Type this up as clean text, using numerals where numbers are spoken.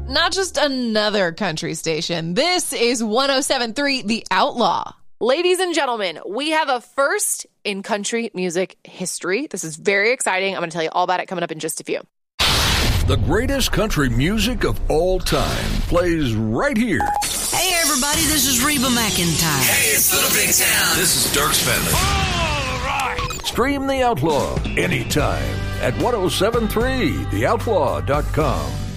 not just another country station. This is 107.3 The Outlaw. Ladies and gentlemen, we have a first in country music history. This is very exciting. I'm going to tell you all about it coming up in just a few. The greatest country music of all time plays right here. Hey, everybody, this is Reba McEntire. Hey, it's Little Big Town. This is Dierks Bentley. All right. Stream The Outlaw anytime at 1073theoutlaw.com.